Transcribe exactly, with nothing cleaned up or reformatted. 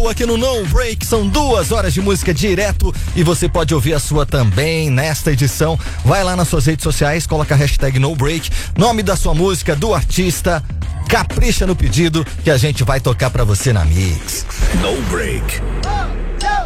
sua aqui no No Break. São duas horas de música direto e você pode ouvir a sua também nesta edição. Vai lá nas suas redes sociais, coloca a hashtag No Break, nome da sua música, do artista, capricha no pedido que a gente vai tocar pra você na Mix. No Break.